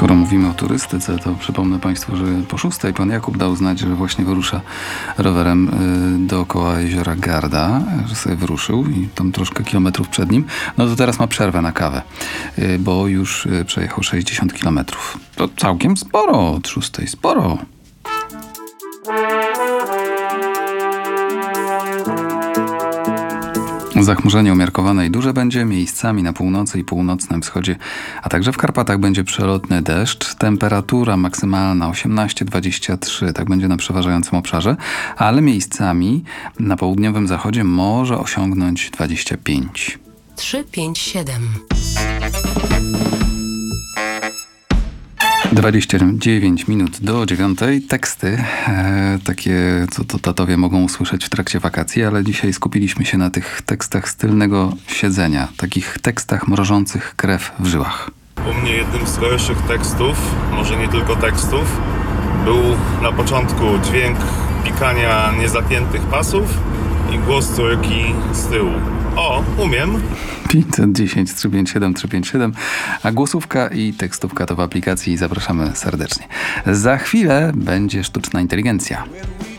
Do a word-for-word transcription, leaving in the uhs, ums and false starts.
Skoro mówimy o turystyce, to przypomnę Państwu, że po szóstej pan Jakub dał znać, że właśnie wyrusza rowerem y, dookoła jeziora Garda, że sobie wyruszył i tam troszkę kilometrów przed nim. No to teraz ma przerwę na kawę, y, bo już y, przejechał sześćdziesiąt kilometrów. To całkiem sporo od szóstej, sporo. Zachmurzenie umiarkowane i duże będzie, miejscami na północy i północnym wschodzie, a także w Karpatach będzie przelotny deszcz. Temperatura maksymalna osiemnaście dwadzieścia trzy, tak będzie na przeważającym obszarze, ale miejscami na południowym zachodzie może osiągnąć dwadzieścia pięć. trzy pięć siedem. dwadzieścia dziewięć minut do dziewiątej. Teksty, e, takie, co to tatowie mogą usłyszeć w trakcie wakacji, ale dzisiaj skupiliśmy się na tych tekstach z tylnego siedzenia, takich tekstach mrożących krew w żyłach. U mnie jednym z gorszych tekstów, może nie tylko tekstów, był na początku dźwięk pikania niezapiętych pasów i głos córki z tyłu. O, umiem. pięćset dziesięć trzysta pięćdziesiąt siedem trzysta pięćdziesiąt siedem, a głosówka i tekstówka to w aplikacji i zapraszamy serdecznie. Za chwilę będzie sztuczna inteligencja.